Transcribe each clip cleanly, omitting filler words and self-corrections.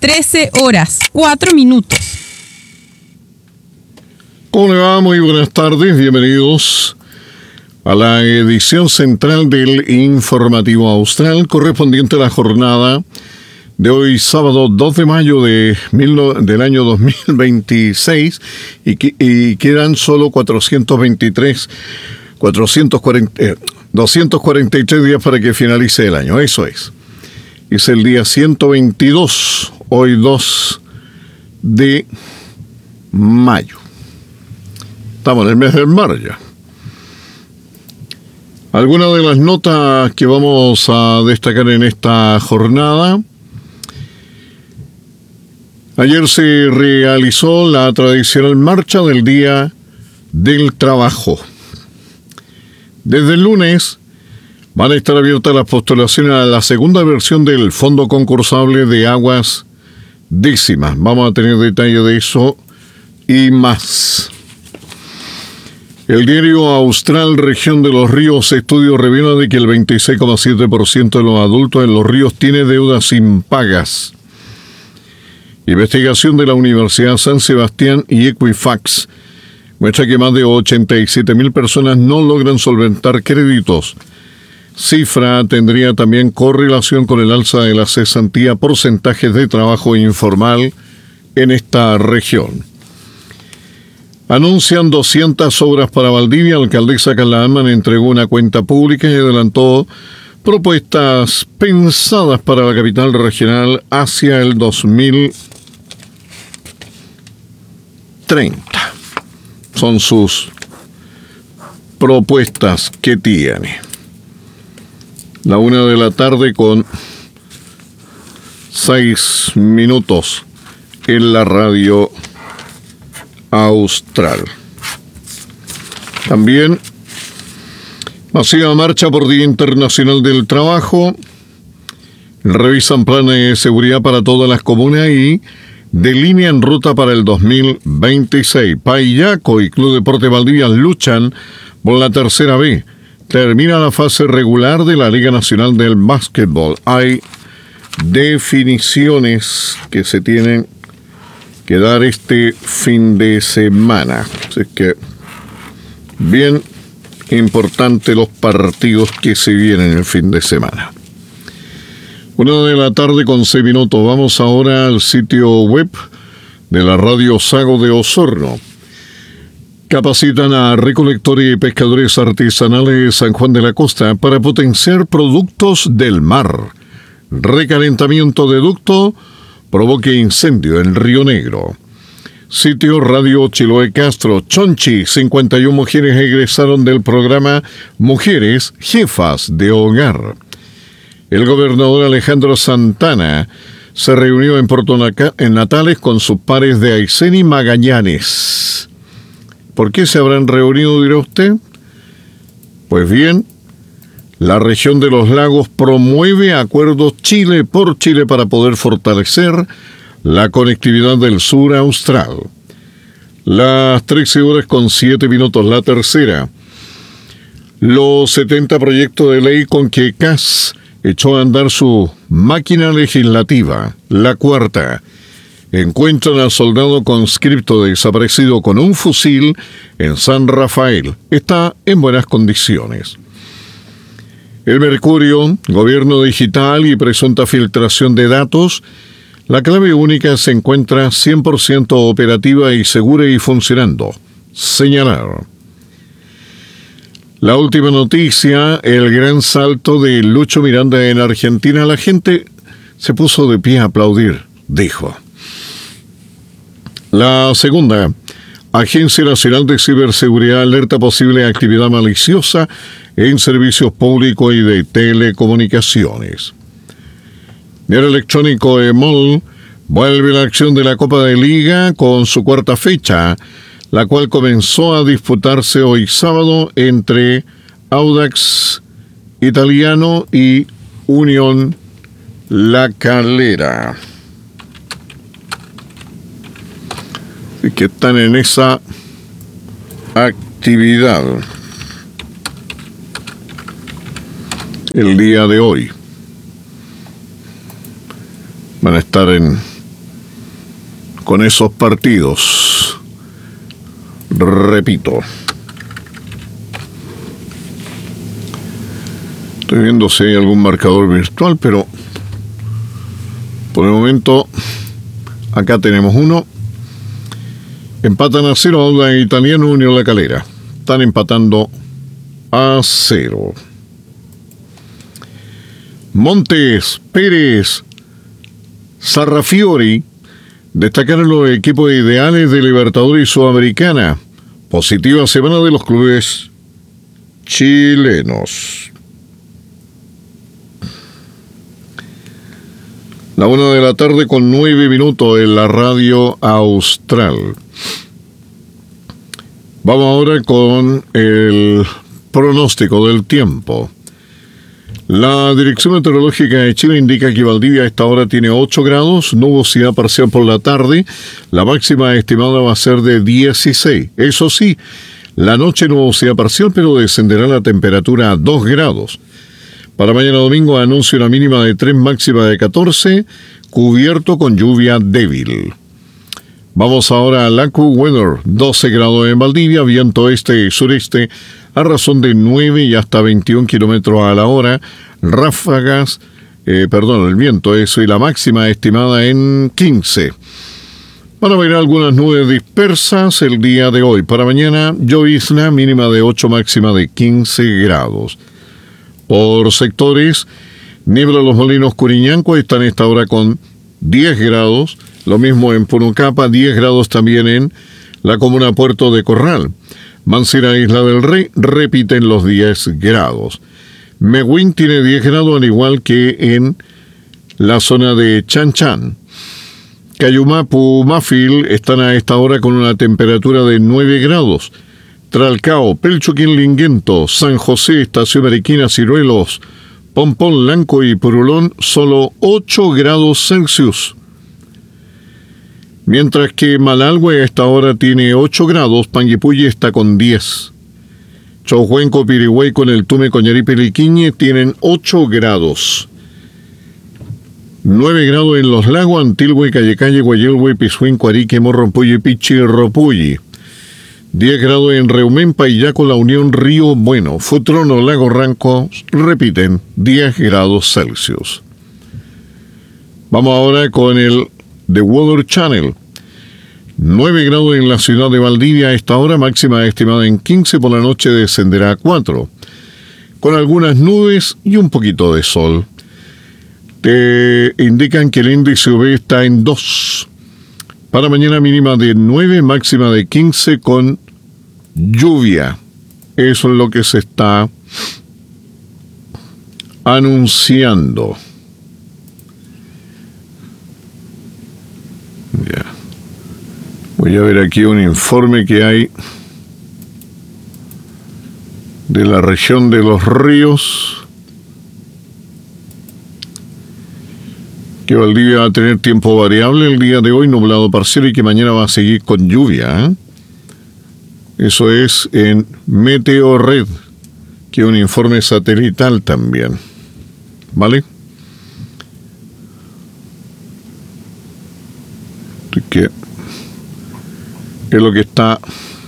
13:04. ¿Cómo le va? Muy buenas tardes, bienvenidos a la edición central del Informativo Austral, correspondiente a la jornada de hoy, sábado 2 de mayo del año 2026, y quedan solo 243 días para que finalice el año. Eso es. Es el día 122, hoy 2 de mayo. Estamos en el mes del mar ya. Algunas de las notas que vamos a destacar en esta jornada. Ayer se realizó la tradicional marcha del Día del Trabajo. Desde el lunes van a estar abiertas las postulaciones a la segunda versión del Fondo Concursable de Aguas Décimas. Vamos a tener detalle de eso y más. El diario Austral Región de los Ríos estudio revela de que el 26,7% de los adultos en los ríos tiene deudas impagas. Investigación de la Universidad San Sebastián y Equifax muestra que más de 87.000 personas no logran solventar créditos. Cifra tendría también correlación con el alza de la cesantía, porcentajes de trabajo informal en esta región. Anuncian 200 obras para Valdivia. La alcaldesa Carla Amman entregó una cuenta pública y adelantó propuestas pensadas para la capital regional hacia el 2030. Son sus propuestas que tiene. La 1:00 con 6 minutos en la radio Austral. También masiva marcha por Día Internacional del Trabajo. Revisan planes de seguridad para todas las comunas y delinean ruta para el 2026. Payaco y Club Deporte Valdivia luchan por la tercera B. Termina la fase regular de la Liga Nacional del Básquetbol. Hay definiciones que se tienen que dar este fin de semana. Así que bien importante los partidos que se vienen el fin de semana. 1:00 con 6 minutos. Vamos ahora al sitio web de la Radio Sago de Osorno. Capacitan a recolectores y pescadores artesanales de San Juan de la Costa para potenciar productos del mar. Recalentamiento de ducto provoque incendio en Río Negro. Sitio Radio Chiloé Castro. Chonchi, 51 mujeres egresaron del programa Mujeres Jefas de Hogar. El gobernador Alejandro Santana se reunió en Puerto Natales con sus pares de Aysén y Magallanes. ¿Por qué se habrán reunido, dirá usted? Pues bien, la región de los lagos promueve acuerdos Chile por Chile para poder fortalecer la conectividad del sur austral. Las 13:00 con 7 minutos, la tercera. Los 70 proyectos de ley con que CAS echó a andar su máquina legislativa. La cuarta. Encuentran al soldado conscripto desaparecido con un fusil en San Rafael. Está en buenas condiciones. El Mercurio, gobierno digital y presunta filtración de datos. La clave única se encuentra 100% operativa y segura y funcionando. Señalaron. La última noticia, el gran salto de Lucho Miranda en Argentina. La gente se puso de pie a aplaudir, dijo. La segunda, Agencia Nacional de Ciberseguridad alerta posible actividad maliciosa en servicios públicos y de telecomunicaciones. El electrónico EMOL vuelve la acción de la Copa de Liga con su cuarta fecha, la cual comenzó a disputarse hoy sábado entre Audax Italiano y Unión La Calera. Y que están en esa actividad el día de hoy. Van a estar en con esos partidos. Repito. Estoy viendo si hay algún marcador virtual, pero por el momento acá tenemos uno. Empatan a 0 Audax Italiano, Unión La Calera. Están empatando a 0. Montes, Pérez, Sarrafiori destacaron los equipos ideales de Libertadores y Sudamericana. Positiva semana de los clubes chilenos. La 1 de la tarde con 9 minutos en la radio austral. Vamos ahora con el pronóstico del tiempo. La Dirección Meteorológica de Chile indica que Valdivia a esta hora tiene 8 grados, nubosidad parcial por la tarde. La máxima estimada va a ser de 16. Eso sí, la noche nubosidad parcial, pero descenderá la temperatura a 2 grados. Para mañana domingo anuncia una mínima de 3, máxima de 14, cubierto con lluvia débil. Vamos ahora al AccuWeather. 12 grados en Valdivia, viento este y sureste a razón de 9 y hasta 21 kilómetros a la hora. Ráfagas, el viento eso y la máxima estimada en 15. Van a haber algunas nubes dispersas el día de hoy. Para mañana, llovizna, mínima de 8, máxima de 15 grados. Por sectores, Niebla Los Molinos, Curiñanco están a esta hora con 10 grados. Lo mismo en Punucapa, 10 grados también en la comuna Puerto de Corral. Mancera, Isla del Rey, repiten los 10 grados. Mehuín tiene 10 grados, al igual que en la zona de Chanchan. Cayumapu, Mafil están a esta hora con una temperatura de 9 grados. Tralcao, Pelchuquín, Linguento, San José, Estación Mariquina, Ciruelos, Pompón, Lanco y Purulón, solo 8 grados Celsius. Mientras que Malalhue a esta hora tiene 8 grados, Panguipulli está con 10. Chauhuenco, Pirigüey con el Tume, Coñaripe y Liquiñe tienen 8 grados. 9 grados en Los Lagos, Antilhue, Calle, Guayelhue, Pisuín, Cuarique, Morrompulli, Pichirropulli. 10 grados en Reumén, Paillaco, La Unión, Río Bueno, Futrono, Lago Ranco, repiten 10 grados Celsius. Vamos ahora con el The Weather Channel. 9 grados en la ciudad de Valdivia a esta hora, máxima estimada en 15, por la noche descenderá a 4. Con algunas nubes y un poquito de sol. Te indican que el índice UV está en 2. Para mañana mínima de 9, máxima de 15 con lluvia. Eso es lo que se está anunciando. Ya. Voy a ver aquí un informe que hay de la región de Los Ríos. Que Valdivia va a tener tiempo variable el día de hoy, nublado parcial, y que mañana va a seguir con lluvia. Eso es en Meteorred, que es un informe satelital también. ¿Vale? Que es lo que está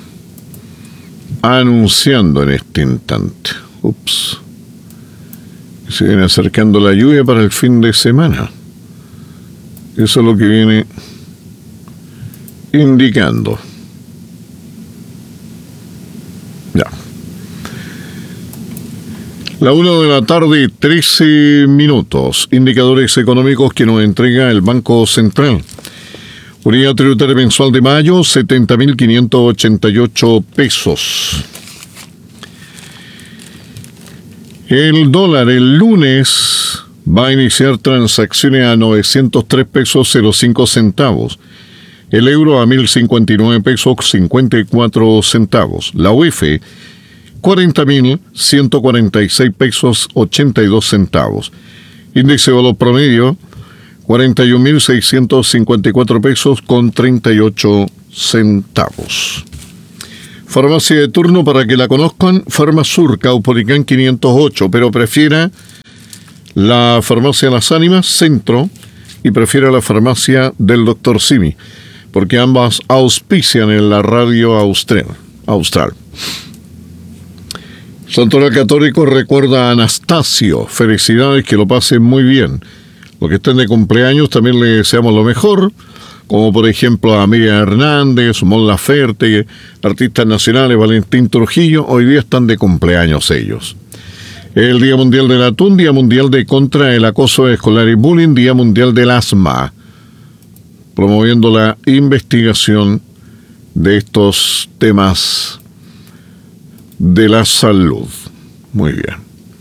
anunciando en este instante. Se viene acercando la lluvia para el fin de semana. Eso es lo que viene indicando. Ya. La 1 de la tarde, 13 minutos. Indicadores económicos que nos entrega el Banco Central. Unidad tributaria mensual de mayo, 70.588 pesos. El dólar el lunes va a iniciar transacciones a 903 pesos 05 centavos. El euro a 1.059 pesos 54 centavos. La UF, 40.146 pesos 82 centavos. Índice de valor promedio, 41.654 pesos con 38 centavos. Farmacia de turno para que la conozcan, Farmasur, Caupolicán 508, pero prefiera la farmacia Las Ánimas, Centro, y prefiera la farmacia del Dr. Simi. porque ambas auspician en la radio austral. Santoral Católico recuerda a Anastasio. Felicidades, que lo pasen muy bien. Los que estén de cumpleaños también le deseamos lo mejor, como por ejemplo a Miriam Hernández, Mon Laferte, artistas nacionales, Valentín Trujillo. Hoy día están de cumpleaños ellos. El Día Mundial del Atún, Día Mundial de Contra el Acoso Escolar y Bullying, Día Mundial del Asma, promoviendo la investigación de estos temas de la salud. Muy bien.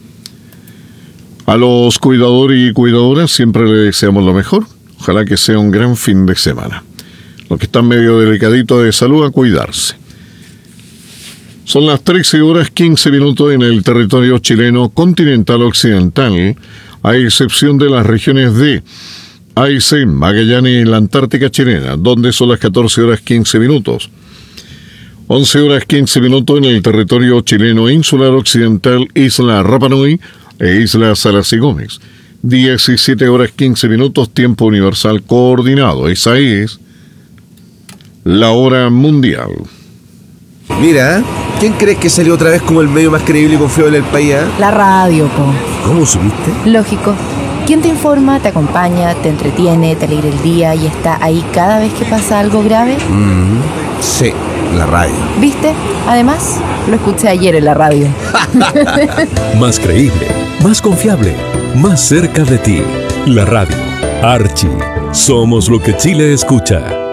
A los cuidadores y cuidadoras siempre les deseamos lo mejor. Ojalá que sea un gran fin de semana. Los que están medio delicaditos de salud, a cuidarse. Son las 13:15 en el territorio chileno continental occidental, a excepción de las regiones de Aysén, Magallanes y la Antártica chilena, donde son las 14:15. 11:15 en el territorio chileno insular occidental, Isla Rapa Nui e Isla Salas y Gómez. 17:15, tiempo universal coordinado. Esa es la hora mundial. Mira, ¿quién crees que salió otra vez como el medio más creíble y confiable del país? La radio, po. ¿Cómo supiste? Lógico. ¿Quién te informa, te acompaña, te entretiene, te alegra el día y está ahí cada vez que pasa algo grave? Sí, la radio. ¿Viste? Además, lo escuché ayer en la radio. Más creíble, más confiable, más cerca de ti. La radio. Archie. Somos lo que Chile escucha.